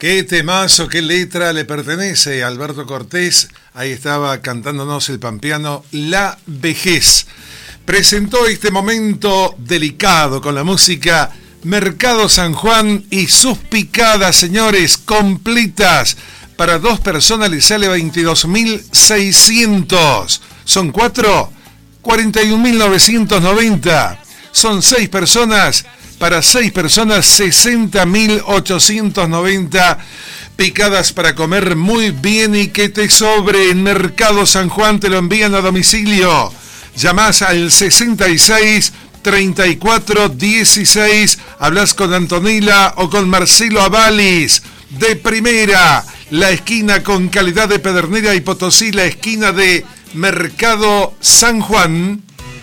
Qué temazo, qué letra le pertenece a Alberto Cortés. Ahí estaba cantándonos el pampeano La Vejez. Presentó este momento delicado con la música Mercado San Juan y sus picadas, señores, completas. Para 2 personas le sale 22.600. ¿Son 4? 41.990. Son 6 personas. Para 6 personas, 60.890 picadas para comer muy bien y que te sobre. En Mercado San Juan te lo envían a domicilio. Llamás al 66 34 16. Hablas con Antonella o con Marcelo Avalis. De primera, la esquina con calidad de Pedernera y Potosí, la esquina de Mercado San Juan.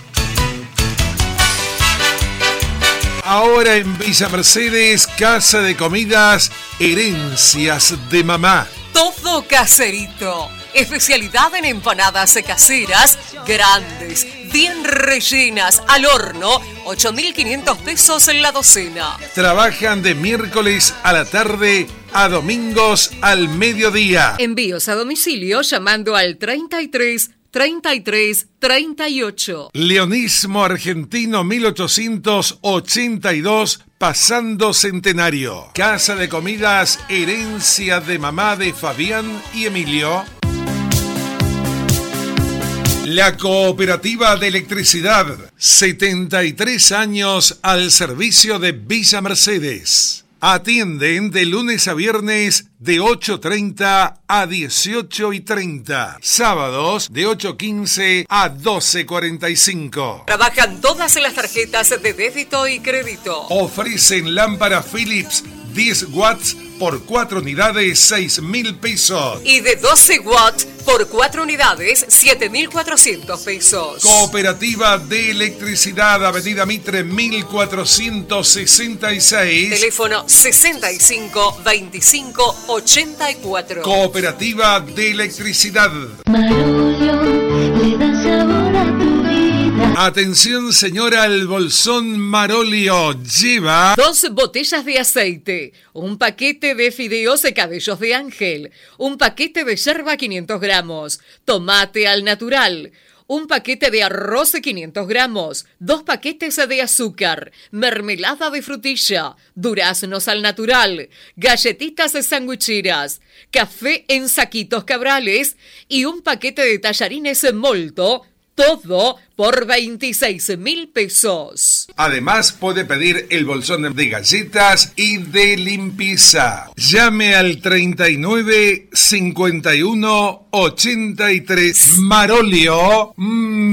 Ahora en Villa Mercedes, Casa de Comidas, Herencias de Mamá. Todo caserito. Especialidad en empanadas caseras, grandes, bien rellenas, al horno, 8.500 pesos en la docena. Trabajan de miércoles a la tarde a domingos al mediodía. Envíos a domicilio llamando al 33 33 38. Leonismo argentino 1882, pasando centenario. Casa de Comidas, Herencia de Mamá de Fabián y Emilio. La Cooperativa de Electricidad, 73 años al servicio de Villa Mercedes. Atienden de lunes a viernes de 8:30 a 18:30. Sábados de 8:15 a 12:45. Trabajan todas las tarjetas de débito y crédito. Ofrecen lámpara Philips 10 watts por 4 unidades, 6.000 pesos. Y de 12 watts por 4 unidades, 7.400 pesos. Cooperativa de Electricidad, Avenida Mitre 1466. Teléfono 65 25 84. Cooperativa de Electricidad. Marolio, le da sabor a tu vida. Atención, señora, el bolsón Marolio lleva 2 botellas de aceite, un paquete de fideos de cabellos de ángel, un paquete de yerba 500 gramos, tomate al natural, un paquete de arroz de 500 gramos, 2 paquetes de azúcar, mermelada de frutilla, duraznos al natural, galletitas de sandwicheras, café en saquitos Cabrales y un paquete de tallarines en molto, todo por 26.000 pesos. Además, puede pedir el bolsón de galletas y de limpieza. Llame al 39 51 83. Marolio,